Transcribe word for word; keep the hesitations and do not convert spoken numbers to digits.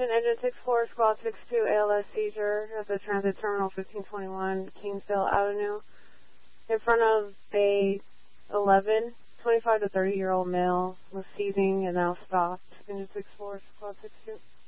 Engine six four, Squad six two, A L S seizure at the Transit Terminal fifteen twenty-one, Kingsville Avenue. In front of Bay eleven, twenty-five to thirty year old male was seizing and now stopped. Engine six four, Squad six two.